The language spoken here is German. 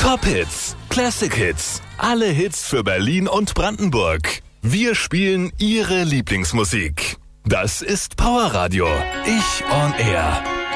Top Hits, Classic Hits, alle Hits für Berlin und Brandenburg. Wir spielen Ihre Lieblingsmusik. Das ist Power Radio. Ich on Air.